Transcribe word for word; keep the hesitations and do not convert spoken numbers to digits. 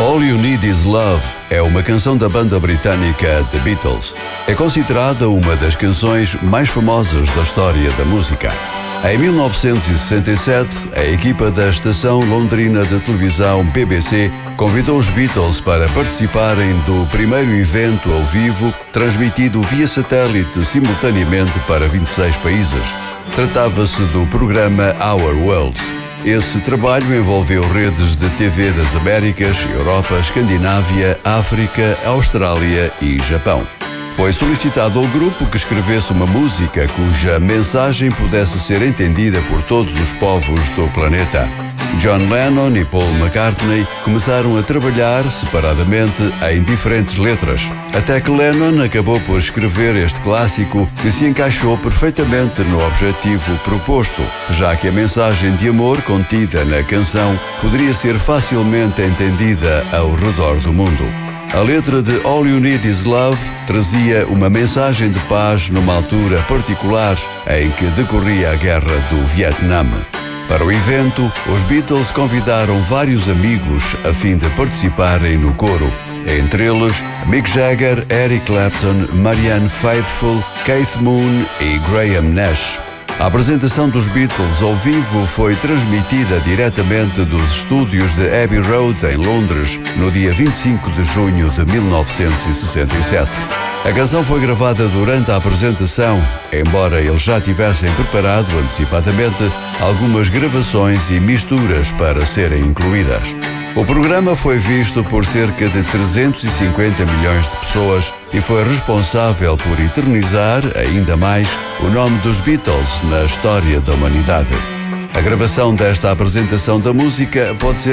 All You Need Is Love é uma canção da banda britânica The Beatles. É considerada uma das canções mais famosas da história da música. Em mil novecentos e sessenta e sete, a equipa da estação londrina de televisão B B C convidou os Beatles para participarem do primeiro evento ao vivo, transmitido via satélite simultaneamente para vinte e seis países. Tratava-se do programa Our World. Esse trabalho envolveu redes de T V das Américas, Europa, Escandinávia, África, Austrália e Japão. Foi solicitado ao grupo que escrevesse uma música cuja mensagem pudesse ser entendida por todos os povos do planeta. John Lennon e Paul McCartney começaram a trabalhar separadamente em diferentes letras, até que Lennon acabou por escrever este clássico que se encaixou perfeitamente no objetivo proposto, já que a mensagem de amor contida na canção poderia ser facilmente entendida ao redor do mundo. A letra de All You Need Is Love trazia uma mensagem de paz numa altura particular em que decorria a guerra do Vietnã. Para o evento, os Beatles convidaram vários amigos a fim de participarem no coro. Entre eles, Mick Jagger, Eric Clapton, Marianne Faithfull, Keith Moon e Graham Nash. A apresentação dos Beatles ao vivo foi transmitida diretamente dos estúdios de Abbey Road, em Londres, no dia vinte e cinco de junho de mil novecentos e sessenta e sete. A canção foi gravada durante a apresentação, embora eles já tivessem preparado antecipadamente algumas gravações e misturas para serem incluídas. O programa foi visto por cerca de trezentos e cinquenta milhões de pessoas e foi responsável por eternizar ainda mais o nome dos Beatles na história da humanidade. A gravação desta apresentação da música pode ser